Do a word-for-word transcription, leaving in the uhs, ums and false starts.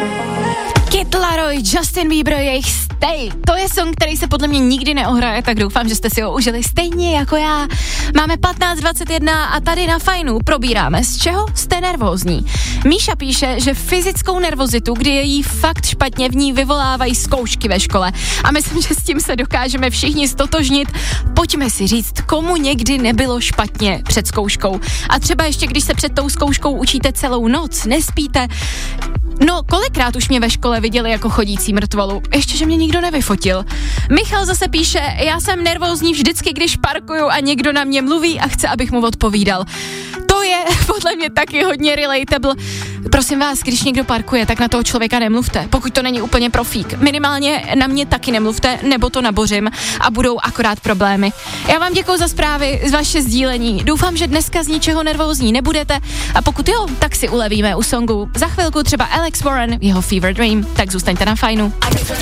Kid Laroi, Justin Bieber, jejich Stay. To je song, který se podle mě nikdy neohraje, tak doufám, že jste si ho užili stejně jako já. Máme patnáct dvacet jedna a tady na Fajnu probíráme, z čeho jste nervózní. Míša píše, že fyzickou nervozitu, kdy je jí fakt špatně, v ní vyvolávají zkoušky ve škole. A myslím, že s tím se dokážeme všichni stotožnit. Pojďme si říct, komu někdy nebylo špatně před zkouškou. A třeba ještě, když se před tou zkouškou učíte celou noc, nespíte. No, kolikrát už mě ve škole viděli jako chodící mrtvolu, ještě, že mě nikdo nevyfotil. Michal zase píše, já jsem nervózní vždycky, když parkuju a někdo na mě mluví a chce, abych mu odpovídal. To je podle mě taky hodně relatable. Prosím vás, když někdo parkuje, tak na toho člověka nemluvte, pokud to není úplně profík. Minimálně na mě taky nemluvte, nebo to nabořím a budou akorát problémy. Já vám děkuju za zprávy, z vaše sdílení. Doufám, že dneska z ničeho nervózní nebudete a pokud jo, tak si ulevíme u songu. Za chvilku třeba Alex Warren, jeho Fever Dream, tak zůstaňte na Fajnu.